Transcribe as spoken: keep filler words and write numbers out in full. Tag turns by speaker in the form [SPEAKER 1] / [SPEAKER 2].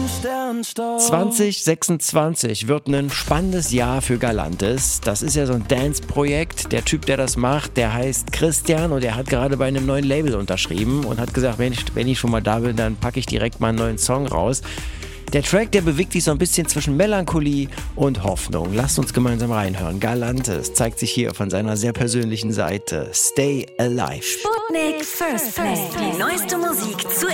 [SPEAKER 1] zwanzig sechsundzwanzig wird ein spannendes Jahr für Galantis. Das ist ja so ein Dance-Projekt. Der Typ, der das macht, der heißt Christian und er hat gerade bei einem neuen Label unterschrieben und hat gesagt, wenn ich, wenn ich schon mal da bin, dann packe ich direkt mal einen neuen Song raus. Der Track, der bewegt sich so ein bisschen zwischen Melancholie und Hoffnung. Lasst uns gemeinsam reinhören. Galantis zeigt sich hier von seiner sehr persönlichen Seite. Stay Alive.
[SPEAKER 2] Sputnik First Play. Die neueste Musik zuerst.